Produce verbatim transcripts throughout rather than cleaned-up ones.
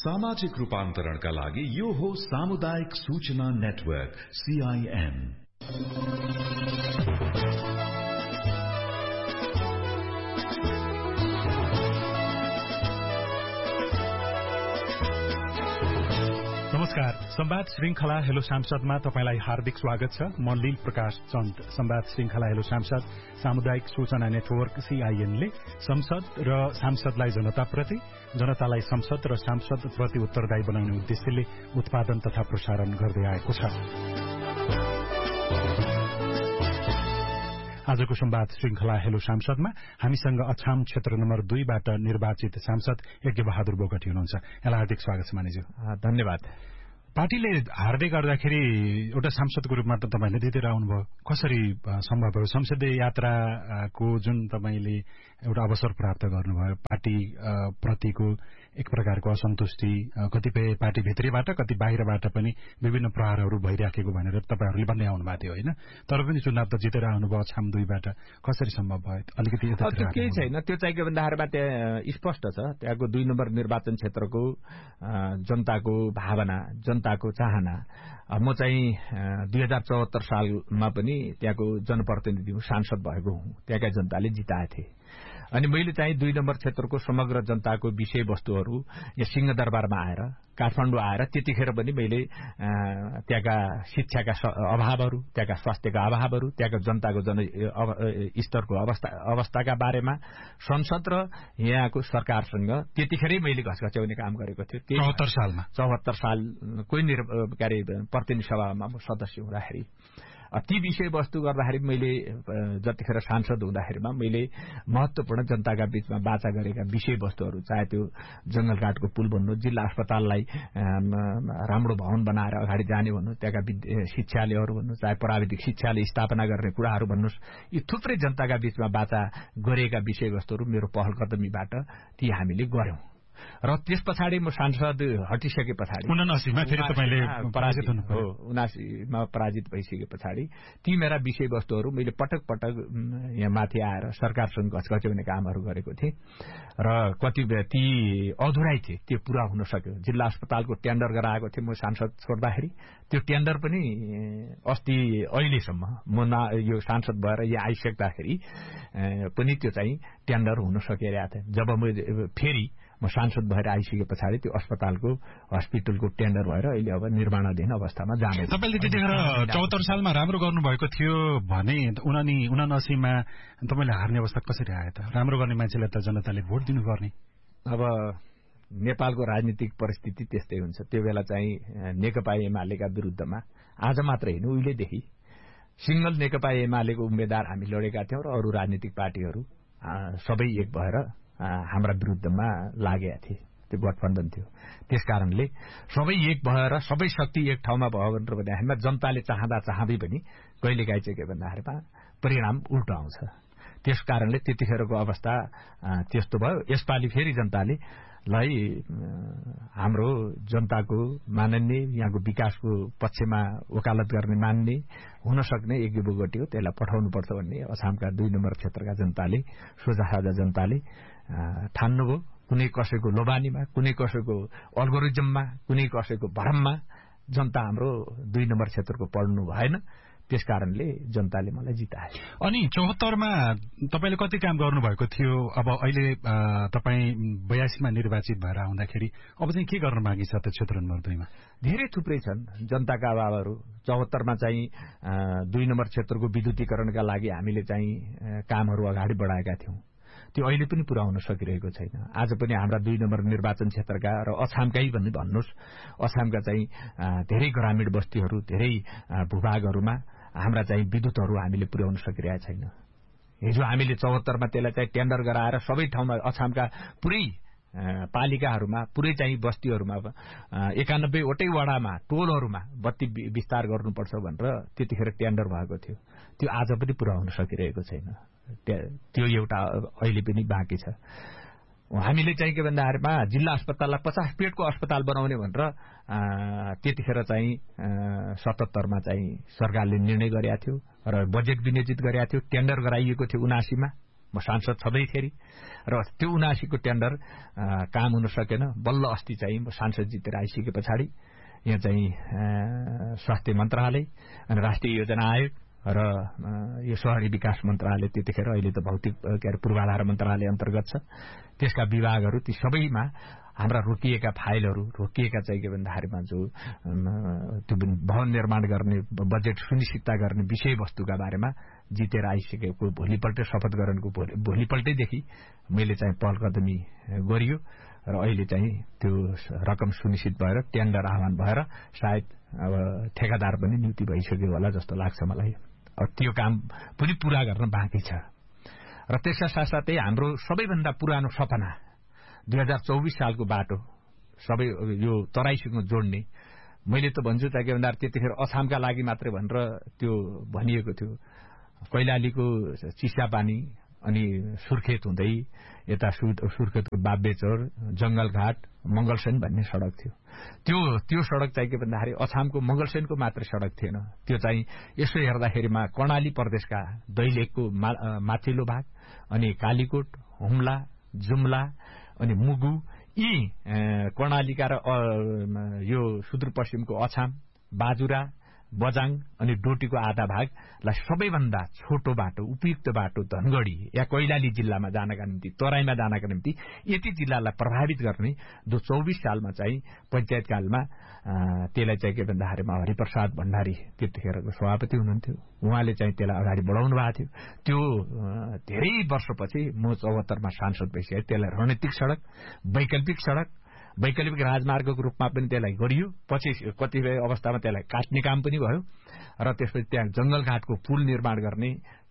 सामाजिक रूपान्तरणका लागि यो हो सामुदायिक सूचना नेटवर्क सीआईएन। नमस्कार, संवाद श्रृंखला हेलो सांसदमा तपाईलाई हार्दिक स्वागत छ। म लील प्रकाश चन्द। संवाद श्रृंखला हेलो सांसद सामुदायिक सूचना नेटवर्क सीआईएनले संसद र सांसदलाई जनताप्रति, जनतालाई संसद र सांसद प्रति उत्तरदायी बनाउने उद्देश्यले उत्पादन तथा प्रसारण गर्दै आएको छ। आजको संवाद श्रृंखला हेलो सांसदमा हामीसँग अछाम क्षेत्र नम्बर दुईबाट निर्वाचित सांसद यज्ञबहादुर बोगटी हुनुहुन्छ। यहाँलाई हार्दिक स्वागत छ मानिज्यू। धन्यवाद। पार्टीले हार्दै गर्दाखेरि एउटा सांसदको रूपमा त तपाईले दिँदै आउनुभयो, कसरी सम्भव भयो? संसदीय यात्राको जुन तपाईले एउटा अवसर प्राप्त गर्नुभयो, पार्टी प्रतिको एक प्रकारको असन्तुष्टि कतिपय पार्टी भित्रैबाट कति बाहिरबाट पनि विभिन्न प्रहारहरू भइराखेको भनेर तपाईहरुले भन्दै आउनु भएको थियो होइन? तर पनि चुनाव त जितेर आउनुभयो अछाम दुईबाट, कसरी सम्भव भयो? अलिकति त्यो केही छैन, त्यो चाहिँ के भन्दाखेरिमा त्यहाँ स्पष्ट छ। त्यहाँको दुई नम्बर निर्वाचन क्षेत्रको जनताको भावना, जनताको चाहना। म चाहिँ दुई हजार चौहत्तर सालमा पनि त्यहाँको जनप्रतिनिधि हुँ, सांसद भएको हुँ। त्यहाँका जनताले जिताएथे अनि मैले चाहिँ दुई नम्बर क्षेत्रको समग्र जनताको विषयवस्तुहरू यहाँ सिंहदरबारमा आएर, काठमाडौँ आएर त्यतिखेर पनि मैले त्यहाँका शिक्षाका अभावहरू, त्यहाँका स्वास्थ्यका अभावहरू, त्यहाँको जनताको जन स्तरको अवस्था अवस्थाका बारेमा संसद र यहाँको सरकारसँग त्यतिखेरै मैले घसघस्याउने काम गरेको थियो। चौहत्तर सालमा चौहत्तर सालकै के अरे प्रतिनिधि सभामा म सदस्य हुँदाखेरि ती विषयवस्तु गर्दाखेरि मैले जतिखेर सांसद हुँदाखेरिमा मैले महत्वपूर्ण जनताका बीचमा बाचा गरेका विषयवस्तुहरू, चाहे त्यो जंगलघाटको पुल भन्नु, जिल्ला अस्पताललाई राम्रो भवन बनाएर अगाडि जाने भन्नु, त्यहाँका शिक्षालयहरू भन्नु, चाहे प्राविधिक शिक्षालय स्थापना गर्ने कुराहरू भन्नुहोस्, यी थुप्रै जनताका बीचमा बाचा गरेका विषयवस्तुहरू मेरो पहल कदमीबाट ती हामीले गर्यौं। र त्यस पछाडि म सांसद हटिसके पछाडि उनासीमा फेरि तपाईले पराजित हो उनासीमा पराजित भइसके पछाडि ती मेरा विषयवस्तुहरू मैले पटक पटक यहाँ माथि आएर सरकारसँग घचघच्याउने कामहरू गरेको थिएँ र कति ती अधुरै थिए, त्यो पूरा हुन सक्यो। जिल्ला अस्पतालको टेन्डर गराएको थिएँ म सांसद छोड्दाखेरि, त्यो टेन्डर पनि अस्ति अहिलेसम्म म यो सांसद भएर यहाँ आइसक्दाखेरि पनि त्यो चाहिँ टेन्डर हुन सकिरहेको थियो। जब म फेरि म सांसद भएर आइसके पछाडि त्यो अस्पतालको हस्पिटलको टेन्डर भएर अहिले अब निर्माणाधीन अवस्थामा जाने। तपाईले त्यतिखेर चौहत्तर सालमा राम्रो गर्नुभएको थियो भने उनानी उनासीमा तपाईले हार्ने अवस्था कसरी आयो त? राम्रो गर्ने मान्छेलाई त जनताले भोट दिनुपर्ने। अब नेपालको राजनीतिक परिस्थिति त्यस्तै हुन्छ। त्यो बेला चाहिँ नेकपा एमालेका विरुद्धमा आज मात्र होइन, उहिलेदेखि सिंगल नेकपा एमालेको उम्मेद्वार हामी लडेका थियौं र अरू राजनीतिक पार्टीहरू सबै एक भएर हाम्रा विरुद्धमा लागेका थिए। त्यो गठबन्धन थियो। त्यसकारणले सबै एक भएर सबै शक्ति एक ठाउँमा भयो भनेर भन्दाखेरिमा जनताले चाहँदा चाहँदै पनि कहिलेकाहीँ चाहिँ के भन्दाखेरिमा परिणाम उल्टो आउँछ। त्यसकारणले त्यतिखेरको अवस्था त्यस्तो भयो। यसपालि फेरि जनताले लाई हाम्रो जनताको माननीय, यहाँको विकासको पक्षमा वकालत गर्ने मान्ने हुन सक्ने यज्ञ बोगटी हो, त्यसलाई पठाउनुपर्छ भन्ने अछामका दुई नम्बर क्षेत्रका जनताले, सोझा साझा जनताले ठान्नुभयो। कुनै कसैको लोबानीमा, कुनै कसैको अल्गोरिजममा, कुनै कसैको भरममा जनता हाम्रो दुई नम्बर क्षेत्रको पढ्नु भएन। त्यसकारणले जनताले मलाई जिताए। अनि चौहत्तरमा तपाईले कति काम गर्नुभएको थियो? अब अहिले तपाई बयासीमा निर्वाचित भएर आउँदाखेरि अब चाहिँ के गर्न बाँकी छ त क्षेत्र नम्बर दुईमा? धेरै थुप्रै छन् जनताका अभावहरू। चौहत्तरमा चाहिँ दुई नम्बर क्षेत्रको विद्युतीकरणका लागि हामीले चाहिँ कामहरू अगाडि बढाएका थियौं। त्यो अहिले पनि पूरा हुन सकिरहेको छैन। आज पनि हाम्रा दुई नम्बर निर्वाचन क्षेत्रका र अछामकै पनि भन्नुहोस्, अछामका चाहिँ धेरै ग्रामीण बस्तीहरू, धेरै भूभागहरूमा हाम्रा चाहिँ विद्युतहरू हामीले पुर्याउन सकिरहेका छैन। हिजो हामीले चौहत्तरमा त्यसलाई चाहिँ टेन्डर गराएर सबै ठाउँमा अछामका पुरै पालिकाहरूमा, पुरै चाहिँ बस्तीहरूमा एकानब्बे वटै वडामा, टोलहरूमा बत्ती विस्तार गर्नुपर्छ भनेर त्यतिखेर टेन्डर भएको थियो। त्यो आज पनि पूरा हुन सकिरहेको छैन। त्यो एउटा अहिले पनि बाँकी छ। हामीले चाहिँ के भन्दाखेरिमा जिल्ला अस्पताललाई पचास बेडको अस्पताल बनाउने भनेर त्यतिखेर चाहिँ सतहत्तरमा चाहिँ सरकारले निर्णय गरेको थियो र बजेट विनियोजित गरेको थियो। टेन्डर गराइएको थियो उनासीमा म सांसद छँदैखेरि र त्यो उनासीको टेन्डर काम हुन सकेन। बल्ल अस्ति चाहिँ म सांसद जितेर आइसके पछाडि यहाँ चाहिँ स्वास्थ्य मन्त्रालय अनि राष्ट्रिय योजना आयोग र यो शहरी विकास मन्त्रालय त्यतिखेर अहिले त भौतिक के अरे पूर्वाधार मन्त्रालय अन्तर्गत छ, त्यसका विभागहरू ती सबैमा हाम्रा रोकिएका फाइलहरू रोकिएका चाहिँ के भन्दाखेरिमा जो त्यो भवन निर्माण गर्ने बजेट सुनिश्चितता गर्ने विषयवस्तुका बारेमा जितेर आइसकेको भोलिपल्ट शपथ ग्रहणको भोलिपल्टैदेखि मैले चाहिँ पहल कदमी गरियो र अहिले चाहिँ त्यो रकम सुनिश्चित भएर टेन्डर आह्वान भएर सायद अब ठेकादार पनि नियुक्ति भइसक्यो होला जस्तो लाग्छ मलाई। अब त्यो काम पनि पूरा गर्न बाँकी छ र त्यसका साथसाथै हाम्रो सबैभन्दा पुरानो सपना दुई हजार चौबिस सालको बाटो सबै यो तराईसँग जोड्ने, मैले त भन्छु त के भन्दा त्यतिखेर अछामका लागि मात्रै भनेर त्यो भनिएको थियो। कैलालीको चिसापानी अनि सुर्खेत हुँदै यता सुर्खेतको बाब्यचौर जंगलघाट मंगलसेन भन्ने सड़क थियो। त्यो त्यो सड़क चाहिँ के भन्दाखेरि अछामको मंगलसेनको मात्रै सड़क थिएन। त्यो चाहिँ यसो हेर्दाखेरिमा कर्णाली प्रदेशका दैलेखको माथिल्लो भाग अनि कालीकोट, हुम्ला, जुम्ला अनि मुगु यी कर्णालीका र यो सुदूरपश्चिमको अछाम, बाजुरा, बजाङ अनि डोटीको आधा भागलाई सबैभन्दा छोटो बाटो, उपयुक्त बाटो धनगढ़ी या कैलाली जिल्लामा जानका निम्ति, तराईमा जानका निम्ति यति जिल्लालाई प्रभावित गर्ने जो चौबिस सालमा चाहिँ पञ्चायतकालमा त्यसलाई चाहिँ के भन्दाखेरिमा हरिप्रसाद भण्डारी त्यतिखेरको सभापति हुनुहुन्थ्यो, उहाँले चाहिँ त्यसलाई अगाडि बढाउनु भएको थियो। त्यो धेरै वर्षपछि म चौहत्तरमा सांसद भइसके त्यसलाई रणनीतिक सड़क, वैकल्पिक सड़क, वैकल्पिक राजमार्गको रूपमा पनि त्यसलाई गरियो। पछि कतिपय अवस्थामा त्यसलाई काट्ने काम पनि भयो र त्यसपछि त्यहाँ जंगलघाटको पुल निर्माण गर्ने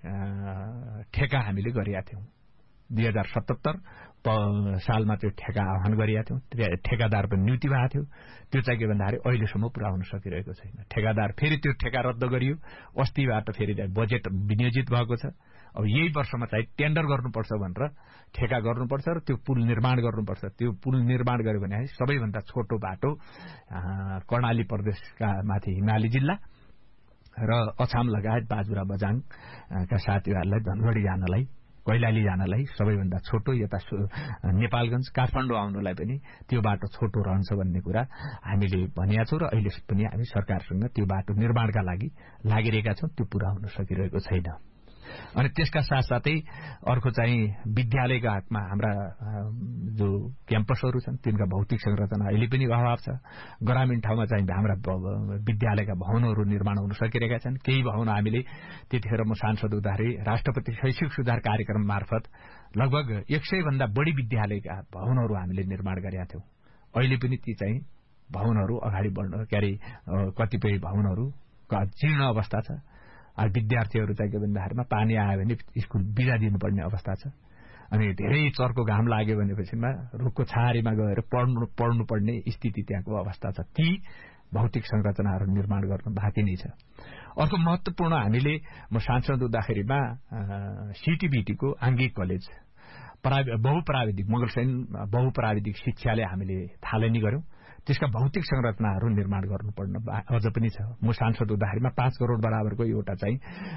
ठेका हामीले गरेका थियौं। दुई हजार सतहत्तर सालमा त्यो ठेका आह्वान गरेका थियौं। ठेकादार पनि नियुक्ति भएको थियो। त्यो चाहिँ के भन्दाखेरि अहिलेसम्म पूरा हुन सकिरहेको छैन। ठेकादार फेरि त्यो ठेका रद्द गरियो। अस्तिबाट फेरि बजेट विनियोजित भएको छ। अब यही वर्षमा चाहिँ टेन्डर गर्नुपर्छ भनेर ठेका गर्नुपर्छ र त्यो पुल निर्माण गर्नुपर्छ। त्यो पुल निर्माण गर्यो भने सबैभन्दा छोटो बाटो कर्णाली प्रदेशका माथि हिमाली जिल्ला र अछाम लगायत बाजुरा बजाङका साथीहरूलाई धनगढ़ी जानलाई, कैलाली जानलाई सबैभन्दा छोटो, यता नेपालगंज काठमाडौँ आउनलाई पनि त्यो बाटो छोटो रहन्छ भन्ने कुरा हामीले भनिया छौं र अहिले पनि हामी सरकारसँग त्यो बाटो निर्माणका लागि लागिरहेका छौं। त्यो पूरा हुन सकिरहेको छैन। अनि त्यसका साथसाथै अर्को चाहिँ विद्यालयका हकमा हाम्रा जो क्याम्पसहरू छन् तिनका भौतिक संरचना अहिले पनि अभाव छ। ग्रामीण ठाउँमा चाहिँ हाम्रा विद्यालयका भवनहरू निर्माण हुन सकिरहेका छन्। केही भवन हामीले त्यतिखेर म सांसद हुँदाखेरि राष्ट्रपति शैक्षिक सुधार कार्यक्रम मार्फत लगभग एक सय भन्दा बढ़ी विद्यालयका भवनहरू हामीले निर्माण गरेका थियौं। अहिले पनि ती चाहिँ भवनहरू अगाडि बढ्न के अरे कतिपय भवनहरू जीर्ण अवस्था छ। विद्यार्थीहरू चाहिँ के भन्दाखेरिमा पानी आयो भने स्कूल बिदा दिनुपर्ने अवस्था छ। अनि धेरै चर्को घाम लाग्यो भनेपछिमा रुखको छाहारीमा गएर पढ्नु पढ्नु पर्ने स्थिति त्यहाँको अवस्था छ। ती भौतिक संरचनाहरू निर्माण गर्न बाँकी नै छ। अर्को महत्वपूर्ण हामीले म सांसद हुँदाखेरिमा सीटीबीटीको आंगिक कलेज बहुप्राविधिक मंगलसेन बहुप्राविधिक शिक्षाले हामीले थालनी गर्यौं। त्यसका भौतिक संरचनाहरू निर्माण गर्नुपर्ने अझ पनि छ। म सांसद हुँदाखेरिमा पाँच करोड़ बराबरको एउटा चाहिँ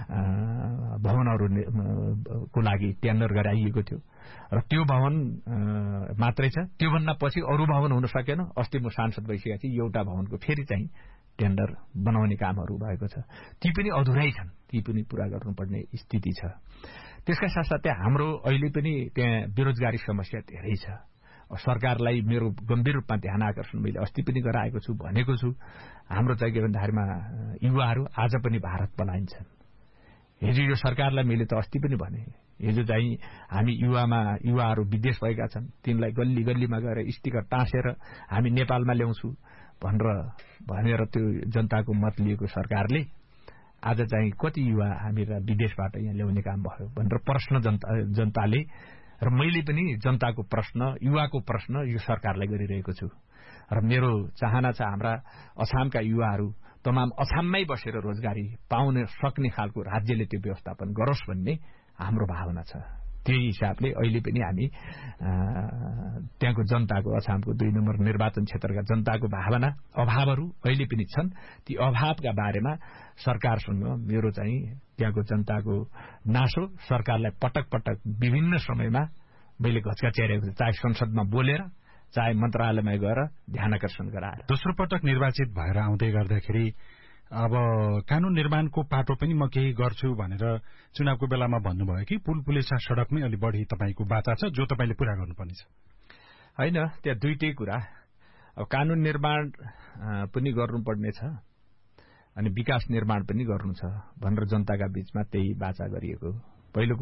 भवनहरूको लागि टेन्डर गराइएको थियो र त्यो भवन मात्रै छ। त्योभन्दा पछि अरू भवन हुन सकेन। अस्ति म सांसद भइसकेका थिएँ, एउटा भवनको फेरि चाहिँ टेन्डर बनाउने कामहरू भएको छ। ती पनि अधुरै छन्, ती पनि पूरा गर्नुपर्ने स्थिति छ। त्यसका साथसाथै हाम्रो अहिले पनि त्यहाँ बेरोजगारी समस्या धेरै छ। सरकारलाई मेरो गम्भीर रूपमा ध्यान आकर्षण मैले अस्ति पनि गराएको छु, भनेको छु। हाम्रो चाहिँ के भन्दाखेरिमा युवाहरू आज पनि भारत पलाइन्छन्। हिजो यो सरकारलाई मैले त अस्ति पनि भने, हिजो चाहिँ हामी युवामा युवाहरू विदेश भएका छन्, तिनलाई गल्ली गल्लीमा गएर स्टिकर टाँसेर हामी नेपालमा ल्याउँछु भनेर भनेर त्यो जनताको मत लिएको सरकारले आज चाहिँ कति युवा हामीलाई विदेशबाट यहाँ ल्याउने काम भयो भनेर प्रश्न जनता जनताले र मैले पनि जनताको प्रश्न, युवाको प्रश्न यो सरकारलाई गरिरहेको छु। र मेरो चाहना छ हाम्रा अछामका युवाहरू तमाम अछाममै बसेर रोजगारी पाउन सक्ने खालको राज्यले त्यो व्यवस्थापन गरोस् भन्ने हाम्रो भावना छ। त्यही हिसाबले अहिले पनि हामी त्यहाँको जनताको अछामको दुई नम्बर निर्वाचन क्षेत्रका जनताको भावना अभावहरू अहिले पनि छन्। ती अभावका बारेमा सरकारसँग मेरो चाहिँ त्यहाँको जनताको नासो सरकारलाई पटक पटक विभिन्न समयमा मैले घचघच्याएको छु, चाहे संसदमा बोलेर चाहे मन्त्रालयमा गएर ध्यान आकर्षण गराएर। दोस्रो पटक निर्वाचित भएर आउँदै गर्दाखेरि अब कानून निर्माणको पाटो पनि म केही गर्छु भनेर चुनावको बेलामा भन्नुभयो कि पुल पुलेसा सड़कमै अलि बढी तपाईँको बाचा छ, जो तपाईँले पूरा गर्नुपर्ने छ? होइन, त्यहाँ दुईटै कुरा। अब कानून निर्माण पनि गर्नुपर्ने छ अनि विकास निर्माण पनि गर्नु छ भनेर जनताका बीचमा त्यही बाचा गरिएको। पहिलो